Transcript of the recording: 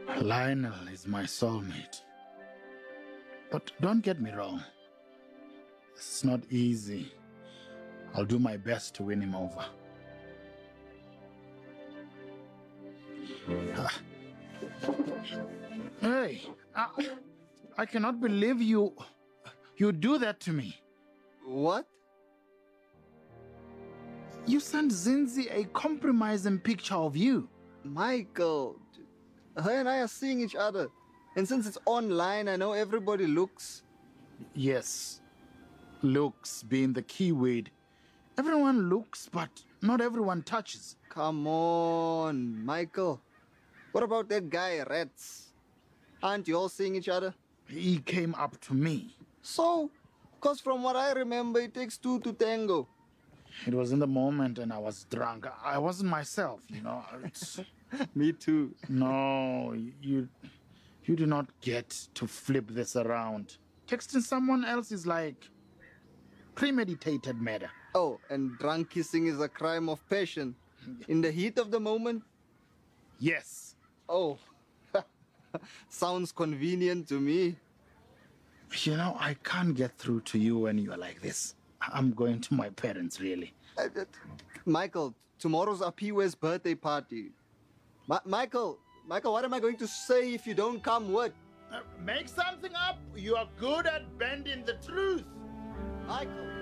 Lionel is my soulmate. But don't get me wrong. It's not easy. I'll do my best to win him over. Hey, I cannot believe you do that to me. What? You sent Zinzi a compromising picture of you. Michael, her and I are seeing each other. And since it's online, I know everybody looks. Yes, looks being the key word. Everyone looks, but not everyone touches. Come on, Michael. What about that guy, Rats? Aren't you all seeing each other? He came up to me. So? Because from what I remember, it takes two to tango. It was in the moment and I was drunk. I wasn't myself, you know. Me too. No, you do not get to flip this around. Texting someone else is like premeditated murder. Oh, and drunk kissing is a crime of passion. In the heat of the moment? Yes. Oh, sounds convenient to me. You know, I can't get through to you when you are like this. I'm going to my parents, really. Michael, tomorrow's Apiwe's birthday party. Michael, what am I going to say if you don't come? What? Make something up. You are good at bending the truth. Michael.